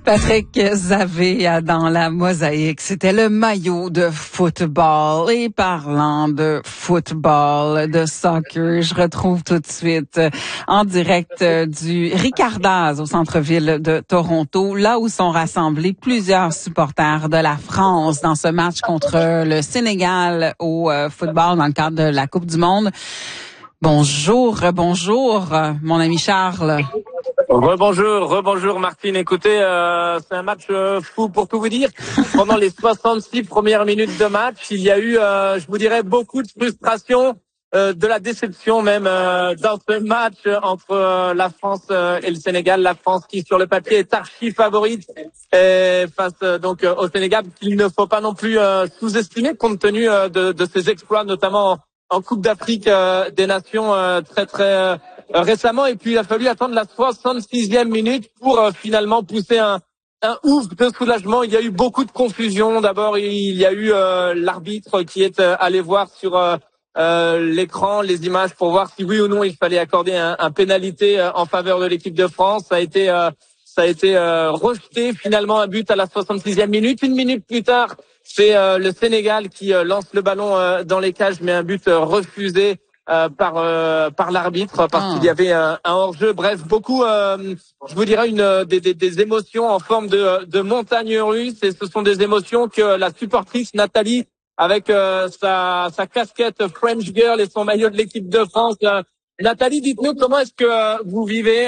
Patrick Zavé dans la mosaïque, c'était le maillot de football. Et parlant de football, de soccer, je retrouve tout de suite en direct du Ricardaz au centre-ville de Toronto, là où sont rassemblés plusieurs supporters de la France dans ce match contre le Sénégal au football dans le cadre de la Coupe du Monde. Bonjour, mon ami Charles. Rebonjour Martine. Écoutez, c'est un match fou pour tout vous dire. Pendant les 66 premières minutes de match, il y a eu, je vous dirais, beaucoup de frustration, de la déception même dans ce match entre la France et le Sénégal. La France qui, sur le papier, est archi favorite face donc au Sénégal, qu'il ne faut pas non plus sous-estimer compte tenu de ses exploits, notamment en Coupe d'Afrique des Nations très récemment. Et puis il a fallu attendre la 66e minute pour finalement pousser un ouf de soulagement. Il y a eu beaucoup de confusion. D'abord, il y a eu l'arbitre qui est allé voir sur l'écran les images pour voir si oui ou non il fallait accorder un pénalité en faveur de l'équipe de France. Ça a été rejeté, finalement un but à la 66e minute. Une minute plus tard, c'est le Sénégal qui lance le ballon dans les cages, mais un but refusé par l'arbitre parce qu'il y avait un hors-jeu. Bref, beaucoup, je vous dirais, des émotions en forme de montagne russe, et ce sont des émotions que la supportrice Nathalie, avec sa casquette French Girl et son maillot de l'équipe de France. Nathalie, dites-nous comment est-ce que vous vivez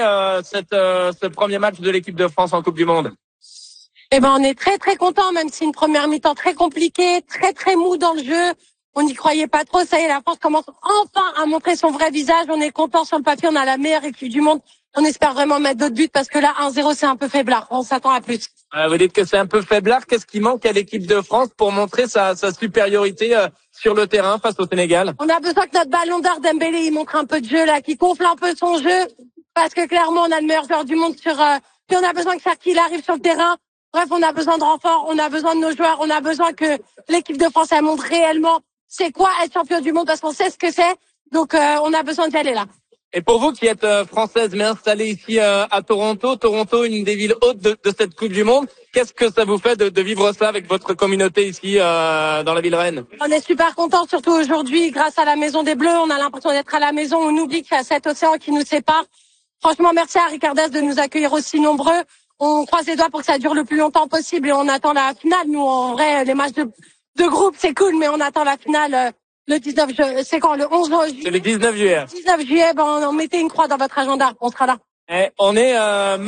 ce premier match de l'équipe de France en Coupe du Monde? Eh ben, on est très très content, même si une première mi-temps très compliquée, très mou dans le jeu. On n'y croyait pas trop. Ça y est, la France commence enfin à montrer son vrai visage. On est content sur le papier. On a la meilleure équipe du monde. On espère vraiment mettre d'autres buts parce que là, 1-0, c'est un peu faiblard. On s'attend à plus. Vous dites que c'est un peu faiblard. Qu'est-ce qui manque à l'équipe de France pour montrer sa supériorité sur le terrain face au Sénégal? On a besoin que notre ballon d'or Dembélé, il montre un peu de jeu là, qu'il gonfle un peu son jeu, parce que clairement, on a le meilleur joueur du monde sur. Puis on a besoin que Cherki arrive sur le terrain. Bref, on a besoin de renforts, on a besoin de nos joueurs, on a besoin que l'équipe de France elle montre réellement c'est quoi être champion du monde, parce qu'on sait ce que c'est. Donc on a besoin d'y aller là. Et pour vous qui êtes française mais installée ici à Toronto, une des villes hautes de cette Coupe du Monde, qu'est-ce que ça vous fait de vivre ça avec votre communauté ici dans la ville reine? On est super contents, surtout aujourd'hui, grâce à la Maison des Bleus. On a l'impression d'être à la maison. On oublie qu'il y a cet océan qui nous sépare. Franchement, merci à Ricardaz de nous accueillir aussi nombreux. On croise les doigts pour que ça dure le plus longtemps possible et on attend la finale. Nous, en vrai, les matchs de groupe, c'est cool, mais on attend la finale le 19 juillet. C'est quand? Le 11 juillet? C'est le 19 juillet. 19 juillet, on mettez une croix dans votre agenda. On sera là. On est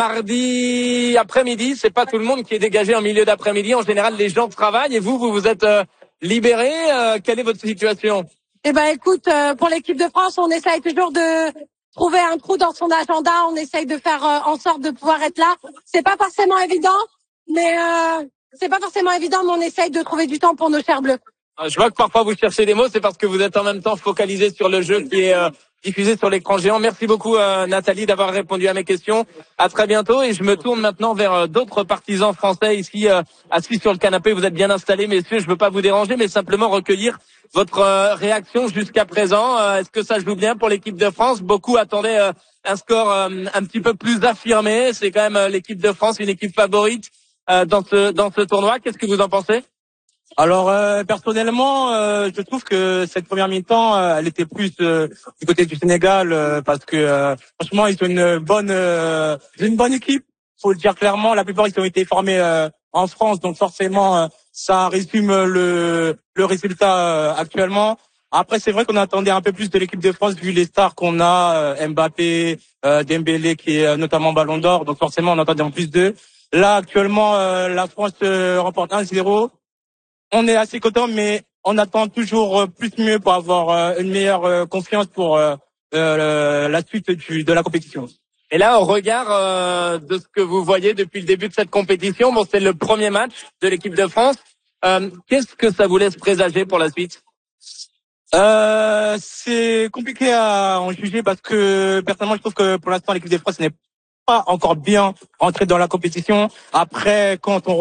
mardi après-midi. C'est pas tout le monde qui est dégagé en milieu d'après-midi. En général, les gens travaillent et vous êtes libérés. Quelle est votre situation? Eh ben, écoute, pour l'équipe de France, on essaye toujours de trouver un trou dans son agenda. On essaye de faire en sorte de pouvoir être là. C'est pas forcément évident, mais on essaye de trouver du temps pour nos chers bleus. Je vois que parfois vous cherchez des mots, c'est parce que vous êtes en même temps focalisé sur le jeu qui est diffusé sur l'écran géant. Merci beaucoup Nathalie d'avoir répondu à mes questions. À très bientôt, et je me tourne maintenant vers d'autres partisans français ici assis sur le canapé. Vous êtes bien installés, messieurs, je veux pas vous déranger, mais simplement recueillir votre réaction jusqu'à présent. Est-ce que ça joue bien pour l'équipe de France? Beaucoup attendaient un score un petit peu plus affirmé. C'est quand même l'équipe de France, une équipe favorite dans ce tournoi. Qu'est-ce que vous en pensez? Alors personnellement, je trouve que cette première mi-temps, elle était plus du côté du Sénégal parce que franchement, ils ont une bonne équipe. Faut le dire clairement. La plupart ils ont été formés en France, donc forcément ça résume le résultat actuellement. Après, c'est vrai qu'on attendait un peu plus de l'équipe de France vu les stars qu'on a, Mbappé, Dembélé qui est notamment Ballon d'Or, donc forcément on attendait en plus d'eux. Là actuellement, la France remporte 1-0. On est assez content, mais on attend toujours plus mieux pour avoir une meilleure confiance pour la suite de la compétition. Et là, au regard de ce que vous voyez depuis le début de cette compétition, bon, c'est le premier match de l'équipe de France. Qu'est-ce que ça vous laisse présager pour la suite? C'est compliqué à en juger parce que personnellement, je trouve que pour l'instant, l'équipe de France n'est pas encore bien entrée dans la compétition. Après, quand on